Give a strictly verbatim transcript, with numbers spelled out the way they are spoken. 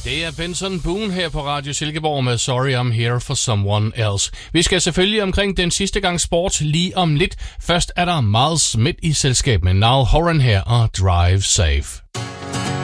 Det er Benson Boone her på Radio Silkeborg med Sorry I'm Here for Someone Else. Vi skal selvfølgelig omkring den sidste gang sport lige om lidt. Først er der Miles Smith i selskab med Niall Horan her og Drive Safe.